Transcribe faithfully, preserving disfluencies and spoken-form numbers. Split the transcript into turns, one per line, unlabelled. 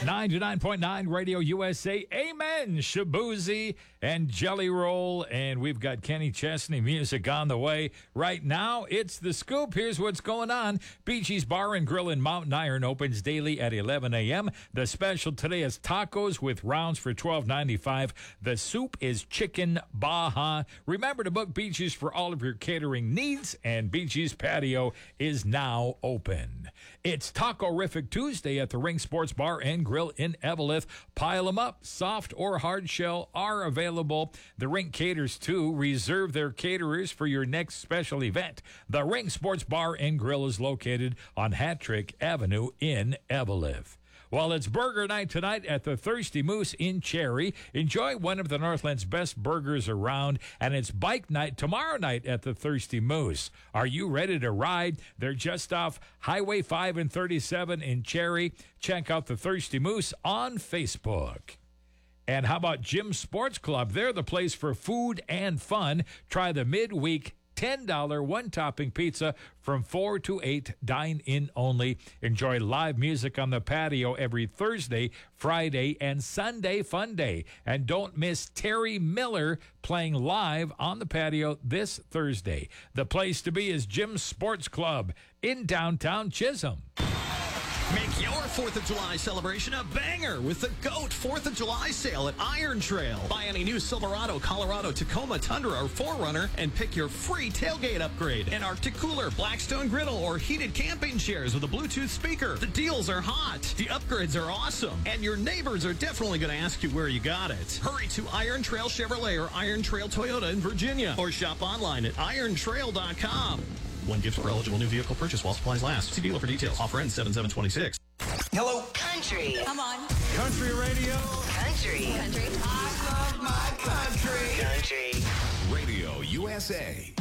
ninety-nine point nine Radio U S A. Amen. Shabuzi and Jelly Roll. And we've got Kenny Chesney music on the way. Right now, it's The Scoop. Here's what's going on. Bee Gees Bar and Grill in Mountain Iron opens daily at eleven a.m. The special today is tacos with rounds for twelve ninety-five. The soup is chicken baja. Remember to book Bee Gees for all of your catering needs. And Bee Gees Patio is now open. It's Taco-rific Tuesday at the Ring Sports Bar and Grill in Eveleth. Pile them up. Soft or hard shell are available. The Ring caters too. Reserve their caterers for your next special event. The Ring Sports Bar and Grill is located on Hattrick Avenue in Eveleth. Well, it's burger night tonight at the Thirsty Moose in Cherry. Enjoy one of the Northland's best burgers around, and it's bike night tomorrow night at the Thirsty Moose. Are you ready to ride? They're just off Highway five and thirty-seven in Cherry. Check out the Thirsty Moose on Facebook. And how about Jim Sports Club? They're the place for food and fun. Try the midweek ten dollars one-topping pizza from four to eight, dine-in only. Enjoy live music on the patio every Thursday, Friday, and Sunday fun day. And don't miss Terry Miller playing live on the patio this Thursday. The place to be is Jim's Sports Club in downtown Chisholm.
Make your fourth of July celebration a banger with the GOAT fourth of July sale at Iron Trail. Buy any new Silverado, Colorado, Tacoma, Tundra, or four runner and pick your free tailgate upgrade. An Arctic cooler, Blackstone griddle, or heated camping chairs with a Bluetooth speaker. The deals are hot. The upgrades are awesome. And your neighbors are definitely going to ask you where you got it. Hurry to Iron Trail Chevrolet or Iron Trail Toyota in Virginia. Or shop online at iron trail dot com. One gift for eligible new vehicle purchase while supplies last. See dealer for details. Offer ends seven seven twenty-six.
Hello. Country.
Come on.
Country radio.
Country. Country.
I love my country.
Country.
Radio U S A.